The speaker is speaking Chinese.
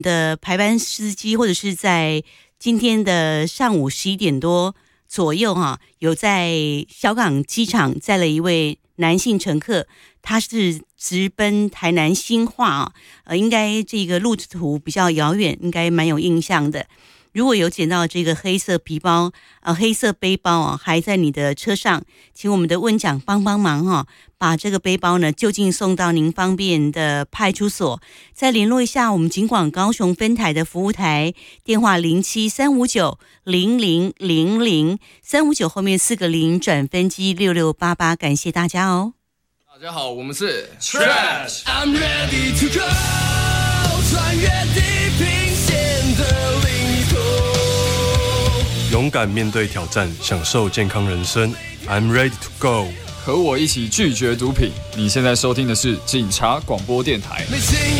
的排班司机，或者是在今天的上午11点多左右有在小港机场载了一位男性乘客，他是直奔台南新化应该这个路途比较遥远，应该蛮有印象的。如果有捡到这个黑色皮包黑色背包还在你的车上，请我们的问讲帮忙把这个背包呢就近送到您方便的派出所，再联络一下我们警广高雄分台的服务台，电话07-359-0000，359后面4个0转分机6688，感谢大家哦。 大家好，我们是 Trash I'm ready to go， 穿越地平线的领土， 勇敢面对挑战，享受健康人生。I'm ready to go， 和我一起拒绝毒品。你现在收听的是警察广播电台。 没信